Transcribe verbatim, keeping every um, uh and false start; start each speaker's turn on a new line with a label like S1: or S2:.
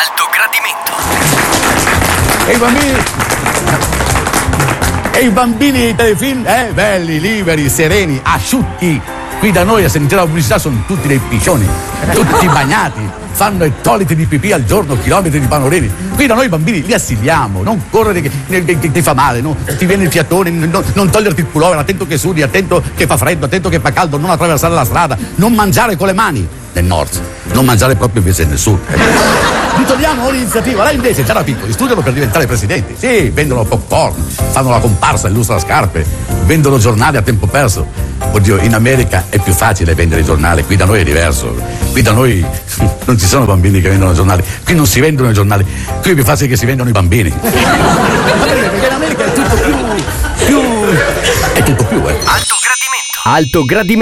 S1: Alto gradimento.
S2: E i bambini? E i bambini dei telefilm? Eh, belli, liberi, sereni, asciutti. Qui da noi a sentire la pubblicità sono tutti dei piccioni, tutti bagnati, fanno ettolitri di pipì al giorno, chilometri di panorini. Qui da noi i bambini li assiliamo, non correre che, che, che ti fa male, no? Ti viene il fiatone, non, non toglierti il pullover, attento che sudi, attento che fa freddo, attento che fa caldo, non attraversare la strada, non mangiare con le mani nel nord, non mangiare proprio invece nel sud. Vi togliamo ogni iniziativa, là invece già da piccoli studiano per diventare presidenti, sì, vendono popcorn, fanno la comparsa, illustrano scarpe, vendono giornali a tempo perso. Oddio, in America è più facile vendere i giornali, qui da noi è diverso. Qui da noi non ci sono bambini che vendono giornali, qui non si vendono i giornali, qui è più facile che si vendano i bambini. Perché in America è tutto più. più. è tutto più, eh.
S1: Alto gradimento.
S3: Alto gradimento.